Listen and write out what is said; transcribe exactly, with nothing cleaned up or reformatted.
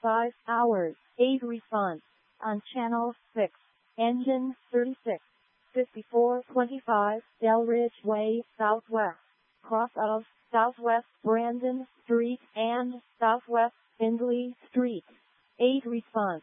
five hours. eight response. On channel six. Engine thirty-six. fifty-four twenty-five Delridge Way, Southwest. Cross of Southwest Brandon Street and Southwest Findlay Street. eight response.